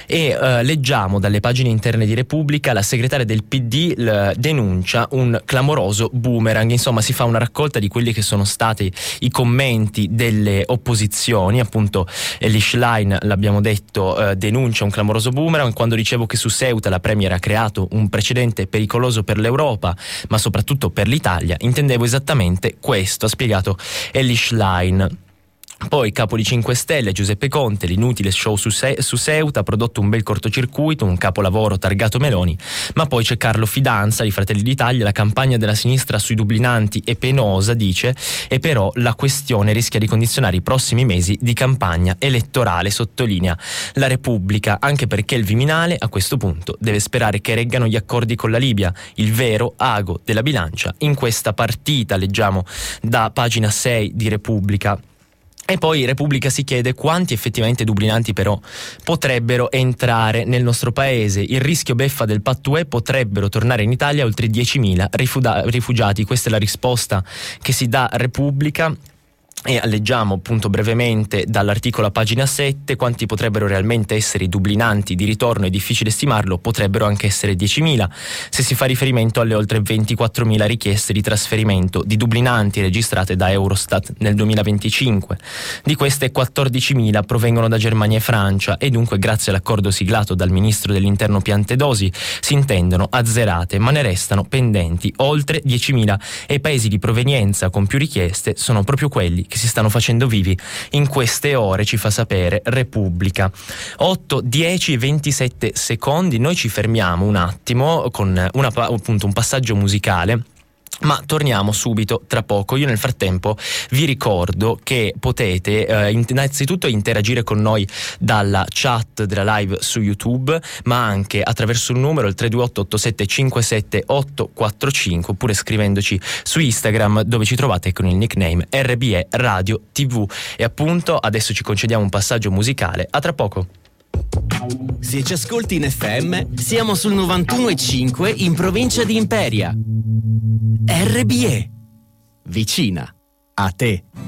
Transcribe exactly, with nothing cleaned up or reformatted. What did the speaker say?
E uh, leggiamo dalle pagine interne di Repubblica: la segretaria del P D l- denuncia un clamoroso boomerang. Insomma, si fa una raccolta di quelli che sono stati i commenti delle opposizioni. Appunto, Elly Schlein, l'abbiamo detto, uh, denuncia un clamoroso boomerang. Quando dicevo che su Ceuta la Premier ha creato un precedente pericoloso per l'Europa, ma soprattutto per l'Italia, intendevo esattamente questo, ha spiegato Elly Schlein. Poi capo di cinque Stelle, Giuseppe Conte: l'inutile show su, Se- su Ceuta ha prodotto un bel cortocircuito, un capolavoro targato Meloni. Ma poi c'è Carlo Fidanza di Fratelli d'Italia: la campagna della sinistra sui dublinanti è penosa, dice, e però la questione rischia di condizionare i prossimi mesi di campagna elettorale, sottolinea la Repubblica, anche perché il Viminale a questo punto deve sperare che reggano gli accordi con la Libia, il vero ago della bilancia in questa partita, leggiamo da pagina sei di Repubblica. E poi Repubblica si chiede quanti effettivamente dublinanti però potrebbero entrare nel nostro paese. Il rischio beffa del patto U E: potrebbero tornare in Italia oltre diecimila rifuda- rifugiati. Questa è la risposta che si dà a Repubblica. E leggiamo appunto brevemente dall'articolo a pagina sette: quanti potrebbero realmente essere i dublinanti di ritorno è difficile stimarlo, potrebbero anche essere diecimila se si fa riferimento alle oltre ventiquattromila richieste di trasferimento di dublinanti registrate da Eurostat nel duemilaventicinque. Di queste quattordicimila provengono da Germania e Francia, e dunque grazie all'accordo siglato dal ministro dell'interno Piantedosi si intendono azzerate, ma ne restano pendenti oltre diecimila, e i paesi di provenienza con più richieste sono proprio quelli che si stanno facendo vivi in queste ore, ci fa sapere Repubblica. otto, dieci e ventisette secondi, noi ci fermiamo un attimo con una, appunto un passaggio musicale, ma torniamo subito tra poco. Io nel frattempo vi ricordo che potete eh, innanzitutto interagire con noi dalla chat della live su YouTube, ma anche attraverso il numero il tre due otto otto sette cinque sette otto quattro cinque, oppure scrivendoci su Instagram, dove ci trovate con il nickname R B E Radio tivù. E appunto adesso ci concediamo un passaggio musicale. A tra poco. Se ci ascolti in F M, siamo sul novantuno e cinque in provincia di Imperia. R B E, vicina a te.